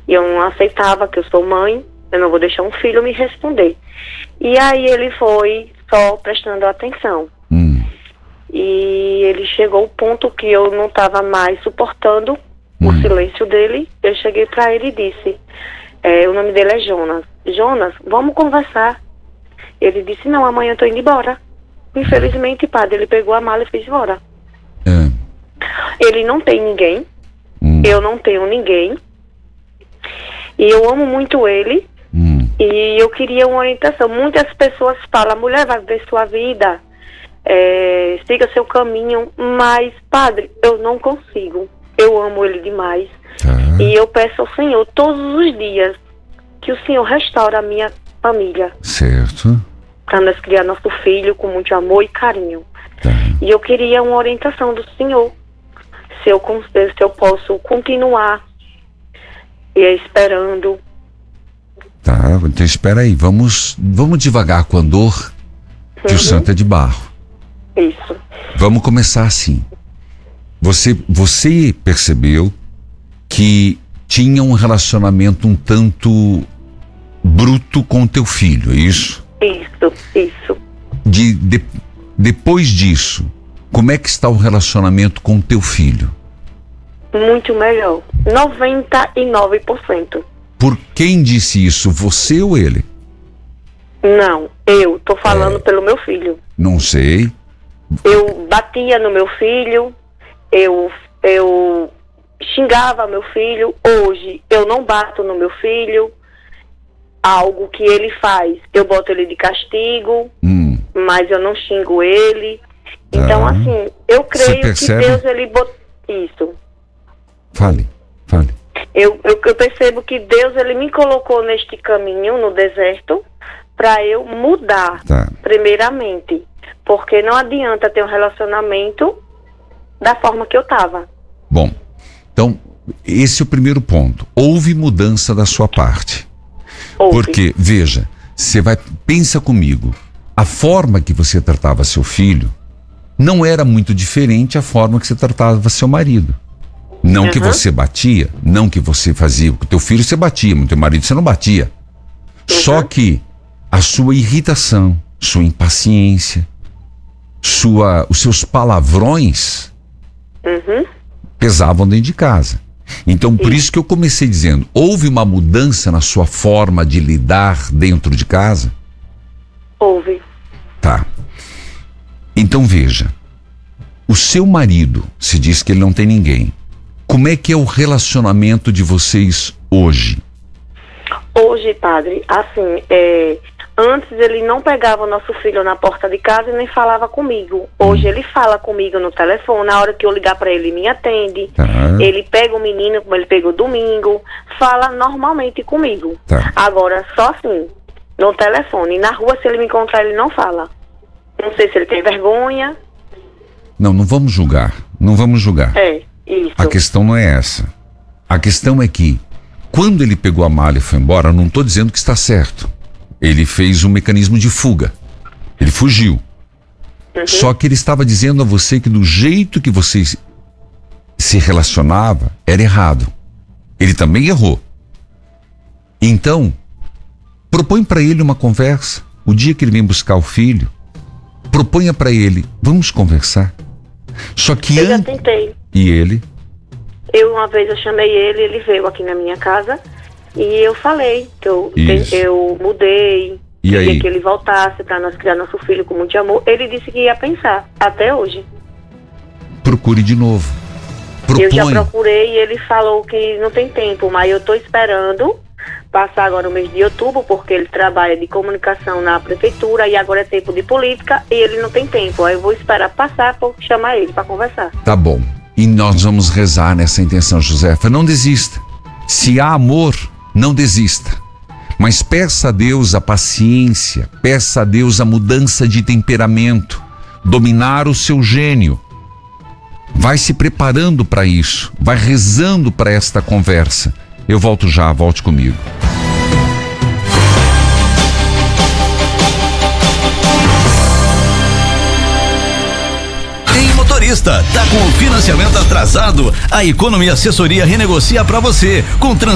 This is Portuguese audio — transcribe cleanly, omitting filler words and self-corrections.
E eu não aceitava, que eu sou mãe, eu não vou deixar um filho me responder. E aí ele foi só prestando atenção. E ele chegou ao ponto que eu não estava mais suportando o silêncio dele. Eu cheguei para ele e disse, o nome dele é Jonas. Jonas, vamos conversar. Ele disse, não, amanhã eu tô indo embora. Infelizmente, padre, ele pegou a mala e fez embora. Ele não tem ninguém. Eu não tenho ninguém. E eu amo muito ele. E eu queria uma orientação. Muitas pessoas falam, a mulher vai ver sua vida, siga seu caminho, mas, padre, eu não consigo. Eu amo ele demais. E eu peço ao Senhor todos os dias que o Senhor restaure a minha família. Certo. Para nós criar nosso filho com muito amor e carinho. E eu queria uma orientação do Senhor. Se eu posso continuar esperando. Tá, então espera aí. Vamos devagar com a dor que o santo é de barro. Isso. Vamos começar assim. Você percebeu que tinha um relacionamento um tanto bruto com o teu filho, é isso? Isso. Depois disso, como é que está o relacionamento com o teu filho? Muito melhor. 99%. Por quem disse isso? Você ou ele? Não, eu tô falando pelo meu filho. Não sei. Eu batia no meu filho, eu xingava meu filho. Hoje eu não bato no meu filho. Algo que ele faz, eu boto ele de castigo, mas eu não xingo ele. Então, assim, eu creio que Deus, ele botou isso. Fale. Eu percebo que Deus, ele me colocou neste caminho, no deserto, para eu mudar, primeiramente. Porque não adianta ter um relacionamento da forma que eu estava. Bom, então, esse é o primeiro ponto. Houve mudança da sua parte. Porque, veja, pensa comigo, a forma que você tratava seu filho não era muito diferente da forma que você tratava seu marido. Não que você batia, não que você fazia, com o teu filho você batia, com o teu marido você não batia. Só que a sua irritação, sua impaciência, os seus palavrões pesavam dentro de casa. Então, por isso que eu comecei dizendo, houve uma mudança na sua forma de lidar dentro de casa? Houve. Tá. Então, veja, o seu marido, se diz que ele não tem ninguém, como é que é o relacionamento de vocês hoje? Hoje, padre, assim, antes ele não pegava o nosso filho na porta de casa e nem falava comigo. Hoje ele fala comigo no telefone, na hora que eu ligar para ele me atende. Ele pega o menino, como ele pegou domingo, fala normalmente comigo. Agora, só assim, no telefone. Na rua, se ele me encontrar, ele não fala. Não sei se ele tem vergonha. Não vamos julgar. Isso. A questão não é essa. A questão é que, quando ele pegou a mala e foi embora, eu não estou dizendo que está certo. Ele fez um mecanismo de fuga. Ele fugiu. Só que ele estava dizendo a você que do jeito que você se relacionava, era errado. Ele também errou. Então, propõe para ele uma conversa. O dia que ele vem buscar o filho, proponha para ele, vamos conversar. Só que eu já tentei. E ele? Uma vez eu chamei ele veio aqui na minha casa e eu falei que eu mudei, queria que ele voltasse para nós criar nosso filho com muito amor. Ele disse que ia pensar, até hoje. Procure de novo. Eu já procurei e ele falou que não tem tempo, mas eu estou esperando passar agora o mês de outubro, porque ele trabalha de comunicação na prefeitura e agora é tempo de política e ele não tem tempo. Aí eu vou esperar passar para chamar ele para conversar. Tá bom. E nós vamos rezar nessa intenção, Josefa. Não desista. Se há amor, não desista. Mas peça a Deus a paciência, peça a Deus a mudança de temperamento, dominar o seu gênio. Vai se preparando para isso, vai rezando para esta conversa. Eu volto já, volte comigo. Motorista, tá com o financiamento atrasado? A Economia Assessoria renegocia para você com